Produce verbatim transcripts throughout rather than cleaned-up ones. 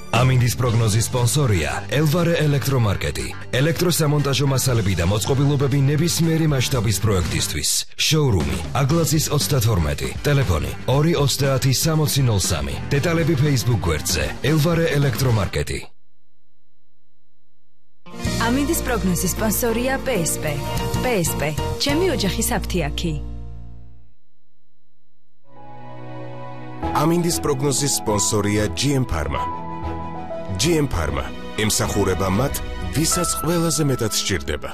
ამინდის პროგნოზის სპონსორია ელვარე ელექტრომარკეტი. ელექტროსამონტაჟო მასალები და მოწყობილობები ნებისმიერი მასშტაბის პროექტისთვის. შოურუმი აგლაძის ოცდათორმეტი. ტელეფონი ორი ოცდაათი სამოცი ნული სამი. დეტალები Facebook გვერდზე ელვარე ელექტრომარკეტი. ამინდის პროგნოზის სპონსორია პე ეს პე. პე ეს პე. ჩემი ოჯახის აფთიაქი. ამინდის პროგნოზის სპონსორია ჯი ემ Pharma. ჯი ემ Pharma ემსახურება მათ, ვისაც ყველაზე მეტად სჭირდება.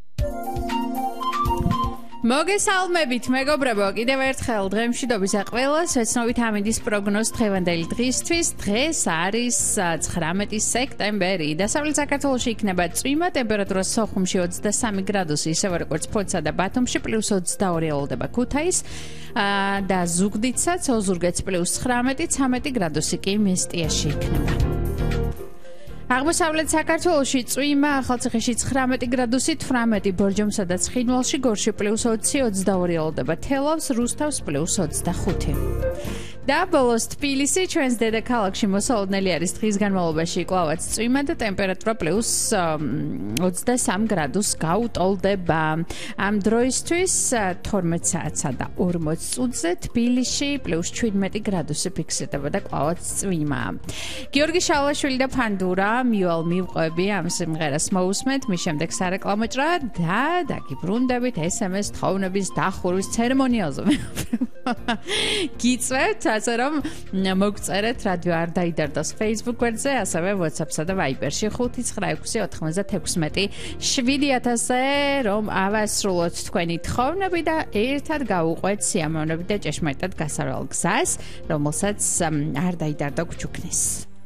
მოგესალმებით, მეგობრებო, კიდევ ერთხელ დღემშვიდობისა ყველას, ვეცნობით ამინდის პროგნოზ დღევანდელი დღისთვის. დღეს არის ცხრამეტი სექტემბერი. დასავლეთ საქართველოში იქნება წვიმა, ტემპერატურა სოხუმში ოცდასამი გრადუსი, ისევე როგორც ფოთსა და ბათუმში პლუს ოცდაორი ელოდება ქუთაის და ზუგდიდსაც ოზურგეთს პლუს ცხრამეტი, ცამეტი გრადუსი კი მესტიაში იქნება. აღმოსავლეთ საქართველოში წვიმა, ახალციხეში ცხრამეტი გრადუსი, თვრამეტი ბორჯომსა და ცხინვალში, გორში პლუს ოცი, ოცდაორი ელოდება თელავს, რუსთავს პლუს ოცდახუთი. და ბოლოს თბილისი, ჩვენს დედაქალაქში მოსალოდნელი არის დღის განმავლობაში კვლავაც წვიმა და ტემპერატურა პლუს ოცდასამ გრადუსს გაუტოლდება. ამ დროისთვის თორმეტ საათსა და ორმოც წუთზე თბილისში პლუს შვიდმეტი გრადუსი ფიქსირდება და კვლავაც წვიმა. გიორგი შალაშვილი და ფანდურა მივალ მივყვები ამ სიმღერას მოусმენთ, მის შემდეგ სარეკლამო ჭრა და დაგიბრუნდებით ეს ემ ეს თხოვნების დახურვის ცერემონიალზე. გიწევთ, ასე რომ მოგწერეთ რადიო არ დაიდარდოს Facebook გვერდზე, ასევე WhatsApp-სა და Viber-ში ხუთი ცხრა ექვსი ოთხმოცდაექვსმეტი შვიდი ათასზე, რომ ავასრულოთ თქვენი თხოვნები და ერთად გავუყვეთ სიამოვნებით და ჭეშმარიტად გასავალ გზას, რომელსაც არ დაიდარდო გვჩუქნის.